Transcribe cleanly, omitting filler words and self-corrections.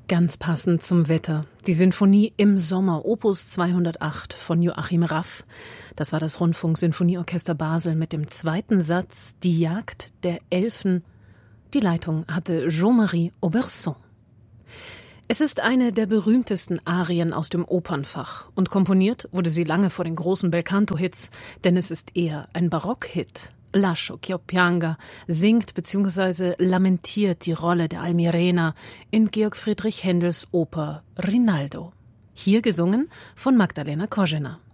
Ganz passend zum Wetter. Die Sinfonie im Sommer, Opus 208 von Joachim Raff. Das war das Rundfunksinfonieorchester Basel mit dem zweiten Satz Die Jagd der Elfen. Die Leitung hatte Jean-Marie Auberson. Es ist eine der berühmtesten Arien aus dem Opernfach und komponiert wurde sie lange vor den großen Belcanto-Hits, denn es ist eher ein Barock-Hit. Lascio ch'io pianga singt bzw. lamentiert die Rolle der Almirena in Georg Friedrich Händels Oper Rinaldo. Hier gesungen von Magdalena Kožená.